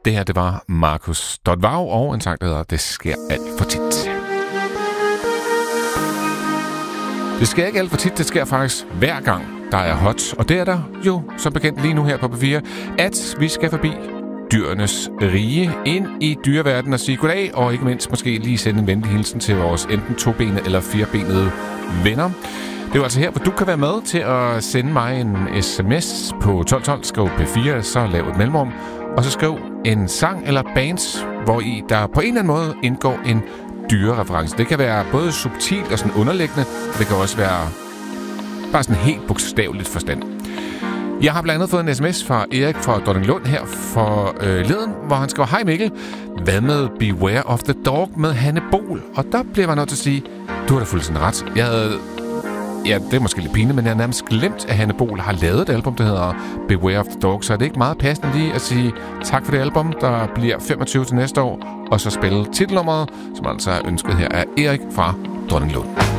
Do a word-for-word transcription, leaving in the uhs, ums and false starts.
Det her, det var Markus Dotvau og en sang, der hedder Det sker alt for tit. Det sker ikke alt for tit, det sker faktisk hver gang, der er hot. Og det er der jo som bekendt lige nu her på P fire, at vi skal forbi dyrenes rige, ind i dyreverdenen og sige goddag, og ikke mindst måske lige sende en venlig hilsen til vores enten tobenede eller firebenede venner. Det er jo altså her, hvor du kan være med til at sende mig en sms på tolv tolv, skriv P fire, så lav et mellemrum, og så skriv en sang eller bands, hvor i der på en eller anden måde indgår en dyrereference. Det kan være både subtilt og sådan underliggende, og det kan også være bare sådan helt bogstaveligt forstand. Jeg har blandt andet fået en sms fra Erik fra Dronninglund her for øh, leden, hvor han skriver: Hej Mikkel, hvad med Beware of the Dog med Hanne Bol? Og der bliver jeg nødt til at sige, du har da fuldstændig ret. Jeg havde, ja, det er måske lidt pinligt, men jeg har nærmest glemt, at Hanne Bol har lavet et album, der hedder Beware of the Dog, så er det ikke meget passende lige at sige tak for det album, der bliver femogtyve til næste år, og så spille titelnummeret, som altså er ønsket her af Erik fra Dronninglund.